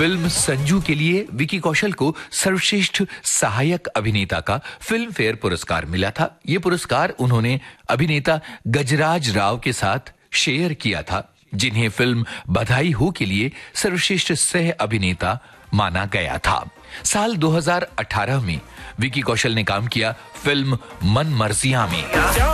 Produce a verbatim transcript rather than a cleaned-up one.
Film Sanju के लिए विकी कौशल को सर्वश्रेष्ठ सहायक अभिनेता का फिल्म फेयर पुरस्कार मिला था। ये पुरस्कार उन्होंने अभिनेता गजराज राव के साथ शेयर किया था, जिन्हें फिल्म बधाई हो के लिए सर्वश्रेष्ठ सह अभिनेता माना गया था। साल दो हज़ार अठारह में विकी कौशल ने काम किया फिल्म मन मर्जियां में।